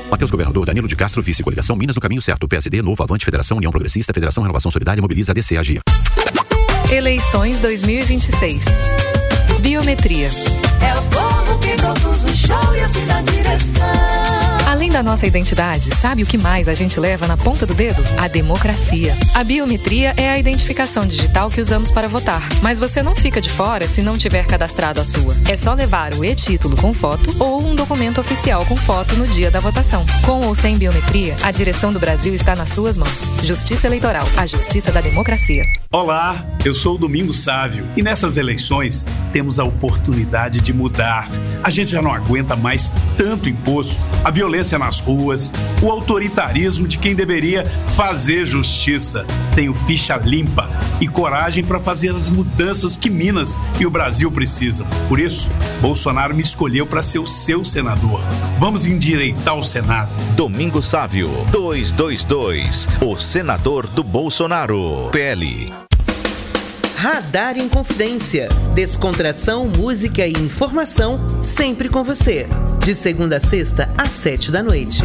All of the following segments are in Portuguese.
Matheus Governador, Danilo de Castro, vice coligação Minas no caminho certo. PSD, Novo, Avante, Federação, União Progressista, Federação Renovação Solidária, Mobiliza, DC, AGIA. Eleições 2026. Biometria. É o povo que produz o show e assim dá direção. Além da nossa identidade, sabe o que mais a gente leva na ponta do dedo? A democracia. A biometria é a identificação digital que usamos para votar. Mas você não fica de fora se não tiver cadastrado a sua. É só levar o e-título com foto ou um documento oficial com foto no dia da votação. Com ou sem biometria, a direção do Brasil está nas suas mãos. Justiça Eleitoral, a justiça da democracia. Olá, eu sou o Domingos Sávio e nessas eleições temos a oportunidade de mudar. A gente já não aguenta mais tanto imposto, a violência nas ruas, o autoritarismo de quem deveria fazer justiça. Tenho ficha limpa e coragem para fazer as mudanças que Minas e o Brasil precisam. Por isso, Bolsonaro me escolheu para ser o seu senador. Vamos endireitar o Senado. Domingos Sávio, 222, o senador do Bolsonaro. PL. Radar Inconfidência. Descontração, música e informação sempre com você. De segunda a sexta, às 19h.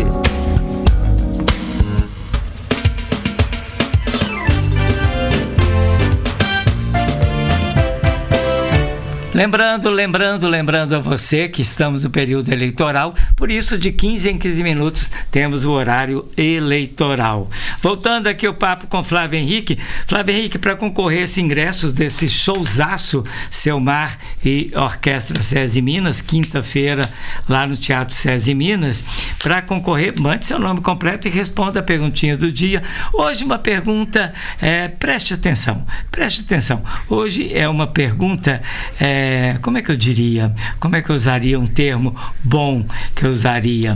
Lembrando a você que estamos no período eleitoral, por isso de 15 em 15 minutos temos o horário eleitoral. Voltando aqui o papo com Flávio Henrique. Flávio Henrique, para concorrer a esses ingressos desse showzaço Selmar e Orquestra SESI Minas, quinta-feira lá no Teatro SESI Minas, para concorrer, mande seu nome completo e responda a perguntinha do dia. Hoje uma pergunta, preste atenção. Hoje é uma pergunta... como é que eu diria? Como é que eu usaria um termo bom que eu usaria?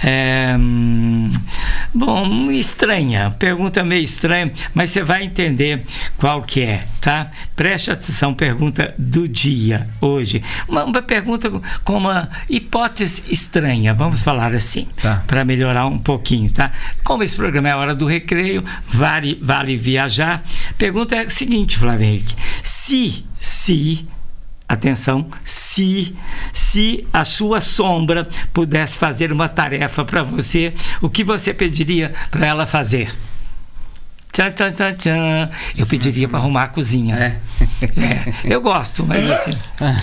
Estranha. Pergunta meio estranha, mas você vai entender qual que é, tá? Preste atenção, pergunta do dia, hoje. Uma pergunta com uma hipótese estranha, vamos falar assim, tá, para melhorar um pouquinho, tá? Como esse programa é a hora do recreio, vale viajar. Pergunta é a seguinte, Flávio Henrique. Atenção, se a sua sombra pudesse fazer uma tarefa para você, o que você pediria para ela fazer? Tchan. Eu pediria para arrumar a cozinha. Eu gosto, mas assim...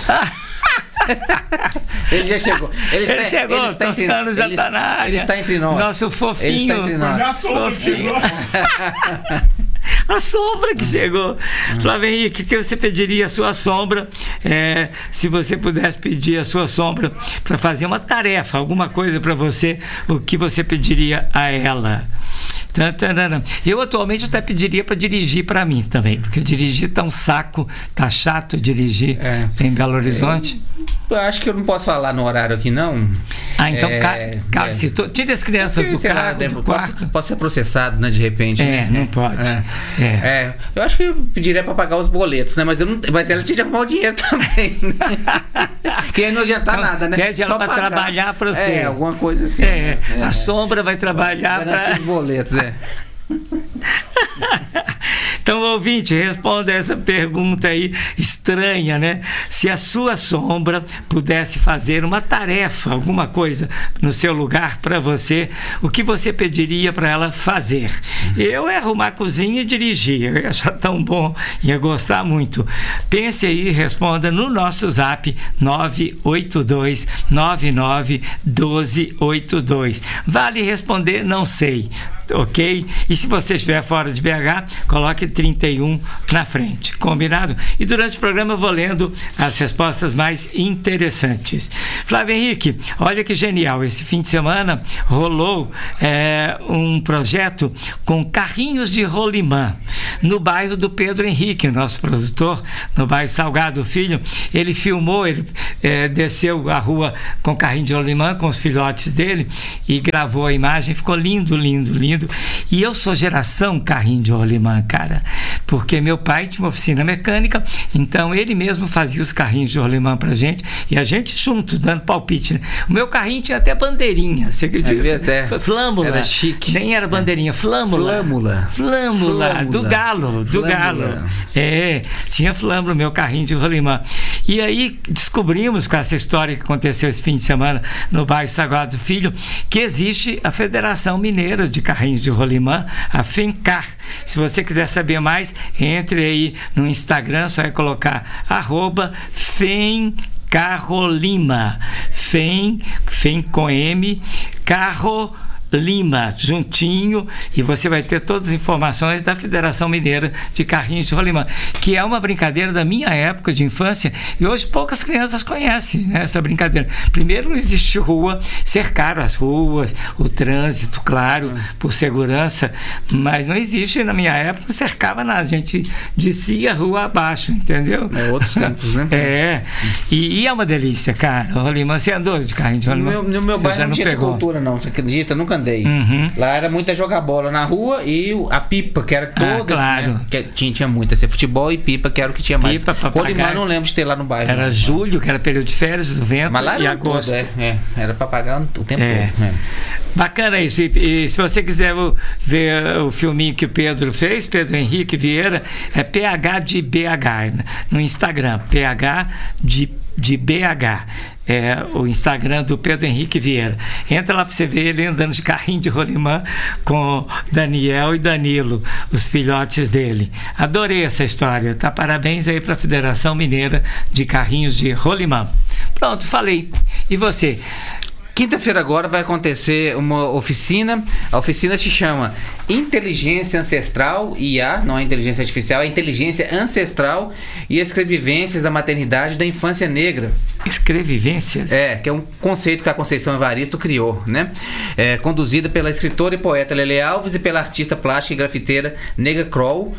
Ele já chegou. Ele chegou, Toscano já está na área. Ele está entre nós. Nosso fofinho. Ele está entre nós. Fofinho. A sombra que chegou. Flávio Henrique, o que você pediria a sua sombra, se você pudesse pedir a sua sombra para fazer uma tarefa, alguma coisa para você, o que você pediria a ela? Eu atualmente até pediria para dirigir para mim também, porque dirigir tá um saco, tá chato dirigir em Belo Horizonte. Eu acho que eu não posso falar no horário aqui, não. Então, tira as crianças do carro, do quarto. Posso ser processado, né, de repente. Não pode. Eu acho que eu pediria para pagar os boletos, né, mas ela tinha de arrumar o dinheiro também. Que aí não adianta nada, né? Pede ela para trabalhar para você. Alguma coisa assim. A sombra vai trabalhar para... os boletos, Então, ouvinte, responda essa pergunta aí estranha, né? Se a sua sombra pudesse fazer uma tarefa, alguma coisa no seu lugar para você, o que você pediria para ela fazer? Eu ia arrumar a cozinha e dirigir, eu ia achar tão bom, ia gostar muito. Pense aí e responda no nosso zap 982991282. Vale responder não sei, ok? E se você estiver fora de BH, coloque 31 na frente, combinado? E durante o programa eu vou lendo as respostas mais interessantes. Flávio Henrique, olha que genial, esse fim de semana rolou um projeto com carrinhos de rolimã no bairro do Pedro Henrique, nosso produtor, no bairro Salgado Filho. Ele filmou, ele desceu a rua com carrinho de rolimã, com os filhotes dele, e gravou a imagem, ficou lindo. E eu sou geração carrinho de rolimã, cara, porque meu pai tinha uma oficina mecânica, então ele mesmo fazia os carrinhos de rolimã pra gente, e a gente junto, dando palpite, né? O meu carrinho tinha até bandeirinha, você acredita? Flâmula. Era chique. Nem era bandeirinha, flâmula, do galo. Tinha flâmula, meu carrinho de rolimã. E aí descobrimos, com essa história que aconteceu esse fim de semana no bairro Sagrado do Filho, que existe a Federação Mineira de Carrinhos de Rolimã, a FENCAR. Se você quiser saber mais, entre aí no Instagram, só é colocar @FENCARROLIMA. FEM com M, Carro Lima, juntinho, e você vai ter todas as informações da Federação Mineira de Carrinhos de Rolimã, que é uma brincadeira da minha época de infância, e hoje poucas crianças conhecem, né, essa brincadeira. Primeiro, não existe rua, cercaram as ruas, o trânsito, claro, por segurança, mas não existe, na minha época, não cercava nada, a gente descia a rua abaixo, entendeu? Outros tempos, né? E é uma delícia, cara. O Rolimã, você andou de carrinho de Rolimã? No meu bairro não tinha essa cultura, não, você acredita? Nunca andei. Lá era muito jogar bola na rua e a pipa, que era toda. Claro. Né? Que tinha muito. Assim, futebol e pipa, que era o que tinha mais. Pipa, papagaio. Rolimã não lembro de ter lá no bairro. Era julho, que era período de férias, do vento, mas lá e agosto. Era papagaio o tempo todo. Bacana isso. E se você quiser ver o filminho que o Pedro fez, Pedro Henrique Vieira, é PH de BH no Instagram, PH de BH. É o Instagram do Pedro Henrique Vieira. Entra lá para você ver ele andando de carrinho de rolimã com Daniel e Danilo, os filhotes dele. Adorei essa história, tá? Parabéns aí para a Federação Mineira de Carrinhos de Rolimã. Pronto, falei. E você? Quinta-feira agora vai acontecer uma oficina. A oficina se chama Inteligência Ancestral, IA, não é inteligência artificial, é inteligência ancestral e escrevivências da maternidade e da infância negra. Escrevivências? Que é um conceito que a Conceição Evaristo criou, né? Conduzida pela escritora e poeta Lele Alves e pela artista plástica e grafiteira Nega Kroll.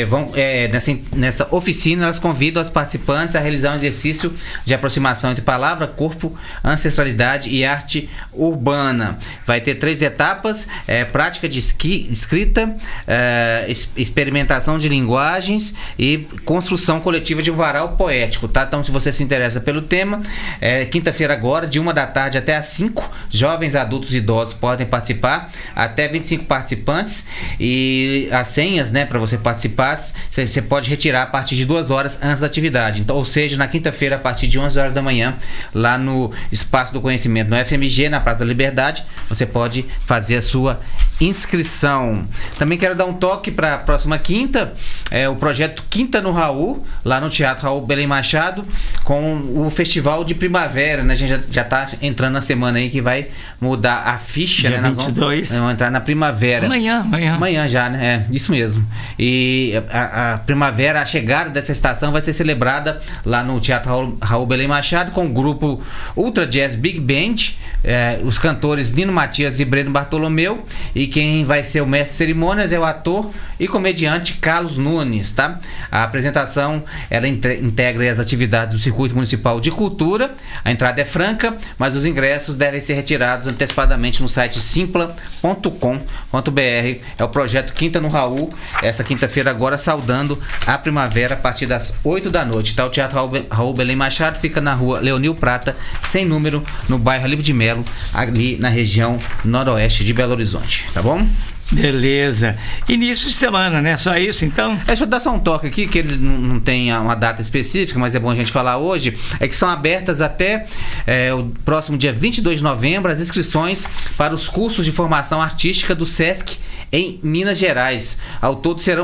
Nessa oficina, elas convidam os participantes a realizar um exercício de aproximação entre palavra, corpo, ancestralidade e arte urbana. Vai ter 3 etapas: prática de escrita, experimentação de linguagens e construção coletiva de um varal poético, tá? Então, se você se interessa pelo tema, quinta-feira agora, de 1 da tarde até às 5, jovens, adultos e idosos podem participar, até 25 participantes, e as senhas, né, para você participar, você pode retirar a partir de 2 horas antes da atividade. Então, ou seja, na quinta-feira, a partir de 11 horas da manhã, lá no Espaço do Conhecimento, no FMG, na Praça da Liberdade, você pode fazer a sua inscrição. Também quero dar um toque para a próxima quinta, o projeto Quinta no Raul, lá no Teatro Raul Belém Machado, com o Festival de Primavera, né? A gente já está entrando na semana aí que vai mudar a ficha, dia, né? 22. Vamos entrar na primavera. Amanhã já, né? Isso mesmo. E a primavera, a chegada dessa estação vai ser celebrada lá no Teatro Raul Belém Machado com o grupo Ultra Jazz Big Band, os cantores Nino Matias e Breno Bartolomeu, e quem vai ser o mestre de cerimônias é o ator e comediante Carlos Nunes, tá? A apresentação, ela integra as atividades do Circuito Municipal de Cultura. A entrada é franca, mas os ingressos devem ser retirados antecipadamente no site simpla.com.br. É o projeto Quinta no Raul, essa quinta-feira agora, saudando a primavera a partir das 8 da noite, tá? O Teatro Raul Belém Machado fica na rua Leonil Prata, sem número, no bairro Alibe de Melo, ali na região noroeste de Belo Horizonte, tá bom? Beleza. Início de semana, né? Só isso, então? Deixa eu dar só um toque aqui, que ele não tem uma data específica, mas é bom a gente falar hoje. É que são abertas até o próximo dia 22 de novembro as inscrições para os cursos de formação artística do SESC em Minas Gerais. Ao todo serão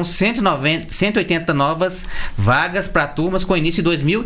180 novas vagas para turmas com início em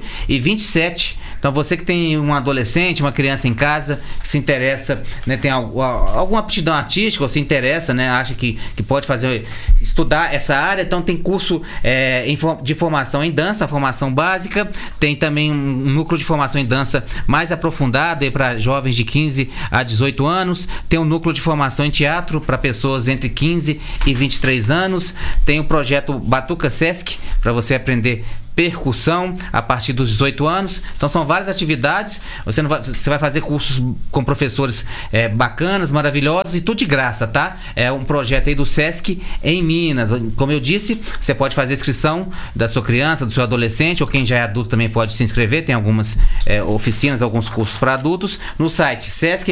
2027. Então, você que tem um adolescente, uma criança em casa, que se interessa, né, tem alguma aptidão artística, ou se interessa, né, acha que pode estudar essa área, então tem curso de formação em dança, formação básica, tem também um núcleo de formação em dança mais aprofundado para jovens de 15 a 18 anos, tem um núcleo de formação em teatro para pessoas entre 15 e 23 anos, tem o projeto Batuca Sesc, para você aprender percussão a partir dos 18 anos. Então são várias atividades. Você vai fazer cursos com professores bacanas, maravilhosos, e tudo de graça, tá? É um projeto aí do SESC em Minas. Como eu disse, você pode fazer inscrição da sua criança, do seu adolescente, ou quem já é adulto também pode se inscrever. Tem algumas oficinas, alguns cursos para adultos no site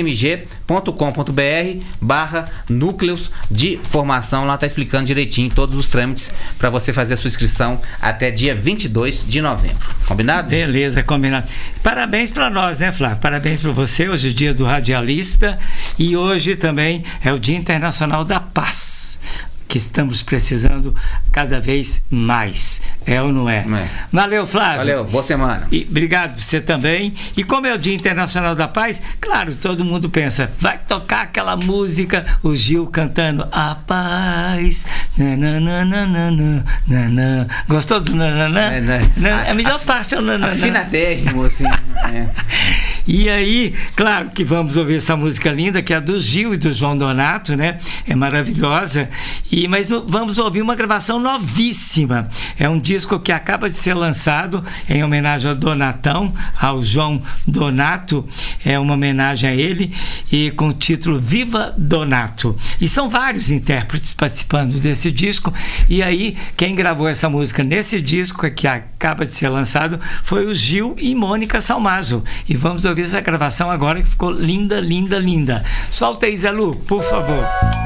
sescmg.com.br/núcleos de formação. Lá tá explicando direitinho todos os trâmites para você fazer a sua inscrição até dia 22 22 de novembro. Combinado? Beleza, combinado. Parabéns para nós, né, Flávio? Parabéns para você. Hoje é o dia do radialista e hoje também é o Dia Internacional da Paz, que estamos precisando cada vez mais. É ou não é? É. Valeu, Flávio. Valeu, boa semana. E obrigado você também. E como é o Dia Internacional da Paz, claro, todo mundo pensa, vai tocar aquela música, o Gil cantando A Paz. Nananana, nanana. Gostou do nananã? É a melhor parte é o nananã. Afinadérrimo, assim. E aí, claro que vamos ouvir essa música linda, que é a do Gil e do João Donato, né? É maravilhosa. Mas vamos ouvir uma gravação novíssima. É um disco que acaba de ser lançado em homenagem ao Donatão, ao João Donato. É uma homenagem a ele, e com o título Viva Donato. E são vários intérpretes participando desse disco. E aí, quem gravou essa música nesse disco, que acaba de ser lançado, foi o Gil e Mônica Salmazo. E vamos ouvir essa gravação agora, que ficou linda, linda, linda. Solta aí, Zé Lu, por favor.